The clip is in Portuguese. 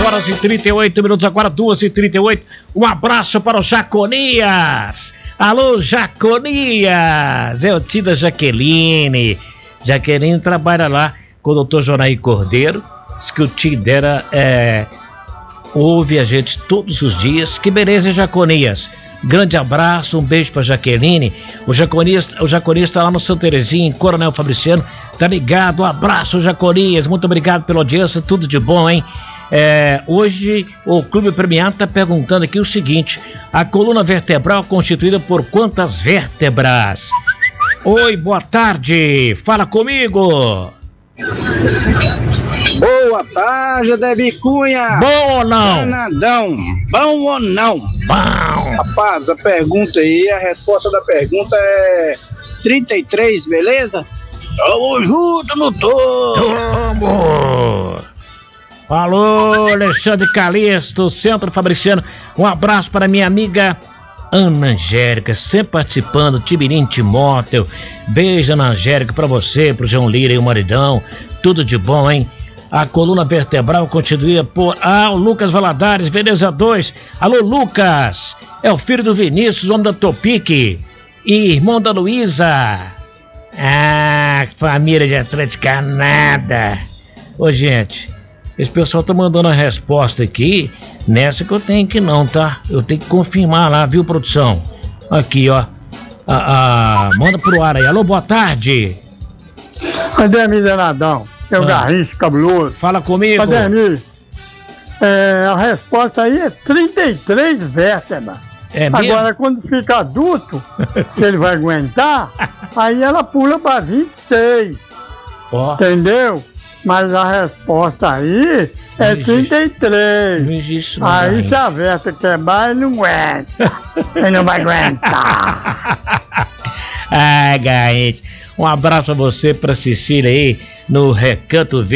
horas e 38 minutos, agora 2h38. Um abraço para o Jaconias. Alô, Jaconias. É o tio da Jaqueline. Jaqueline trabalha lá com o doutor Jonaí Cordeiro. Diz que o tio dela ouve a gente todos os dias. Que beleza, Jaconias. Grande abraço, um beijo pra Jaqueline. O Jaconias tá lá no São Terezinha, em Coronel Fabriciano. Tá ligado? Um abraço, Jaconias. Muito obrigado pela audiência, tudo de bom, hein? Hoje o Clube Premiado tá perguntando aqui o seguinte: a coluna vertebral é constituída por quantas vértebras? Oi, boa tarde. Fala comigo. Boa tarde, Debi Cunha. Bom ou não? Fernandão, bom ou não? Bom. Rapaz, a pergunta aí, a resposta da pergunta é 33, beleza? Tamo junto no topo. Tamo. Alô, Alexandre Calixto, Centro Fabriciano. Um abraço para minha amiga Ana Angélica, sempre participando, Tibirim Timóteo. Beijo, Ana Angélica, pra você, pro João Lira e o maridão. Tudo de bom, hein? A coluna vertebral constituída por... o Lucas Valadares, Veneza 2. Alô, Lucas. É o filho do Vinícius, homem da Topic. E irmão da Luísa. Família de Atlética nada. Ô, gente, esse pessoal tá mandando a resposta aqui. Nessa que eu tenho que não, tá? Eu tenho que confirmar lá, viu, produção? Aqui, ó. Manda pro ar aí. Alô, boa tarde. Ademir Denadão, é o Garrincha cabuloso. Fala comigo. Ademir, a resposta aí é 33 vértebras. É mesmo? Agora, quando fica adulto, que ele vai aguentar, aí ela pula para 26. Ó. Entendeu? Mas a resposta aí é 33. Não existe, não. Aí se a vértebra quebrar, ele não aguenta. Ele não vai aguentar. Garrincha. Um abraço a você, pra Cecília aí, no Recanto Verde.